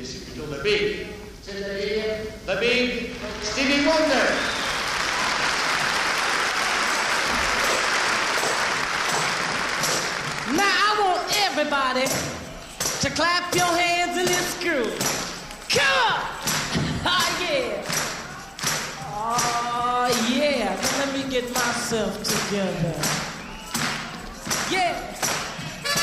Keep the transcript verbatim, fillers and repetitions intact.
c'est plutôt The Big. C'est-à-dire The Big Stevie Wonder. Now I want everybody to clap your hands in this groove. Come on! Oh, yeah. Oh, yeah. Now let me get myself together.